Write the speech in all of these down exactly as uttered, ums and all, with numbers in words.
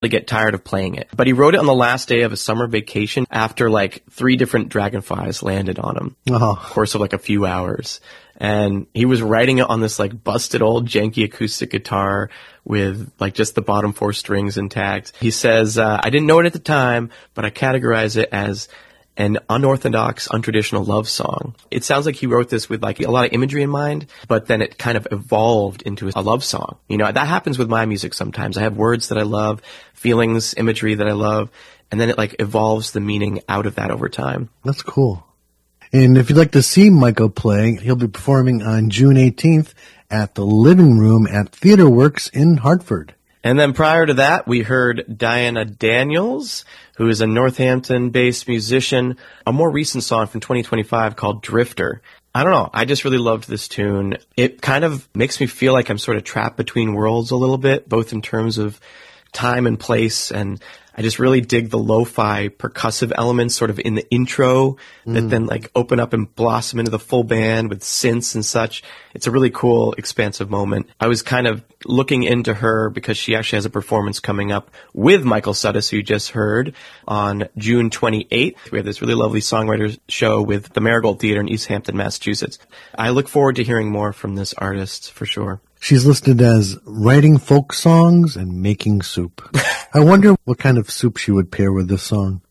get tired of playing it. But he wrote it on the last day of a summer vacation after like three different dragonflies landed on him. Oh. Course of like a few hours. And he was writing it on this like busted old janky acoustic guitar with like just the bottom four strings intact. He says, uh, I didn't know it at the time, but I categorize it as an unorthodox, untraditional love song. It sounds like he wrote this with like a lot of imagery in mind, but then it kind of evolved into a love song. You know, that happens with my music sometimes. I have words that I love, feelings, imagery that I love, and then it like evolves the meaning out of that over time. That's cool. And if you'd like to see Michael play, he'll be performing on June eighteenth at the Living Room at TheaterWorks in Hartford. And then prior to that, we heard Diana Daniels, who is a Northampton-based musician, a more recent song from twenty twenty-five called Drifter. I don't know. I just really loved this tune. It kind of makes me feel like I'm sort of trapped between worlds a little bit, both in terms of time and place, and I just really dig the lo-fi percussive elements sort of in the intro that mm. then like open up and blossom into the full band with synths and such. It's a really cool, expansive moment. I was kind of looking into her because she actually has a performance coming up with Michael Suddes, who you just heard, on June twenty-eighth. We have this really lovely songwriters show with the Marigold Theater in East Hampton, Massachusetts. I look forward to hearing more from this artist for sure. She's listed as writing folk songs and making soup. I wonder what kind of soup she would pair with this song.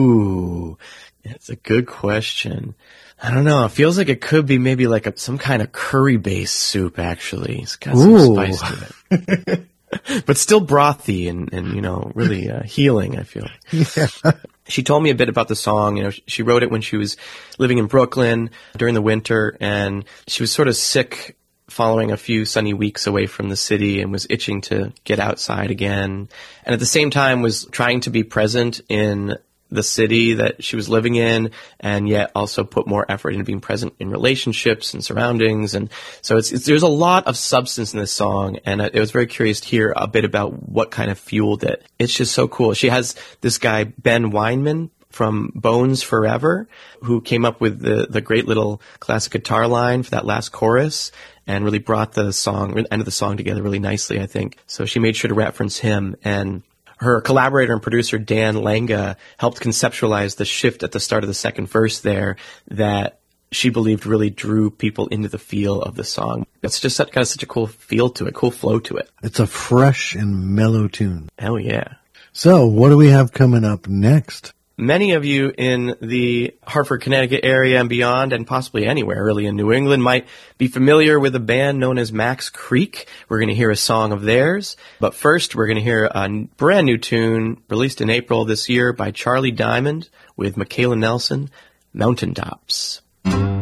Ooh, that's a good question. I don't know. It feels like it could be maybe like a, some kind of curry-based soup, actually. It's got some Ooh. spice to it. But still brothy and, and you know, really uh, healing, I feel. Yeah. She told me a bit about the song. You know, she wrote it when she was living in Brooklyn during the winter, and she was sort of sick following a few sunny weeks away from the city and was itching to get outside again. And at the same time was trying to be present in the city that she was living in, and yet also put more effort into being present in relationships and surroundings. And so it's, it's there's a lot of substance in this song, and I, I was very curious to hear a bit about what kind of fueled it. It's just so cool. She has this guy, Ben Weinman, from Bones Forever, who came up with the, the great little classic guitar line for that last chorus and really brought the song, end of the song together really nicely, I think. So she made sure to reference him, and her collaborator and producer, Dan Langa, helped conceptualize the shift at the start of the second verse there that she believed really drew people into the feel of the song. It's just such, got such a cool feel to it, cool flow to it. It's a fresh and mellow tune. Hell yeah. So what do we have coming up next? Many of you in the Hartford, Connecticut area and beyond, and possibly anywhere really in New England, might be familiar with a band known as Max Creek. We're going to hear a song of theirs. But first, we're going to hear a brand new tune released in April this year by Charlie Diamond with Michaela Nelson, Mountaintops.